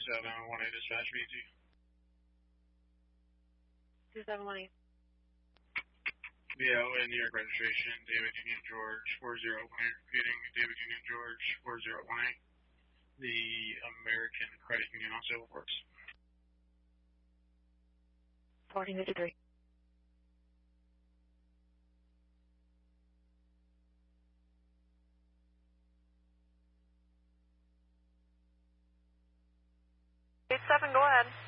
2718 dispatch BT. 2718. BO in New York registration, David Union George 4018. Repeating, David Union George 4018. The American Credit Union also works. 1453. Seven, go ahead.